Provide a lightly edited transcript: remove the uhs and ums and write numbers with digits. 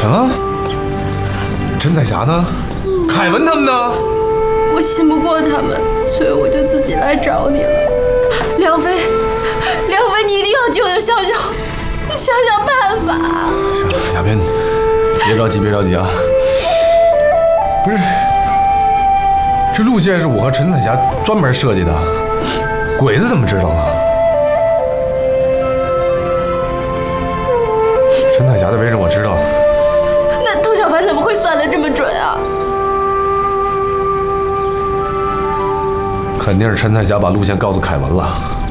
什么？陈彩霞呢？凯文他们呢？ 我信不过他们，所以我就自己来找你了。梁飞，你一定要救救笑笑，你想想办法。 亚萍，别着急啊！不是，这路线是我和陈彩霞专门设计的，鬼子怎么知道呢？陈彩霞的为人我知道了。 那窦小凡怎么会算得这么准啊？ 肯定是陈彩霞把路线告诉凯文了。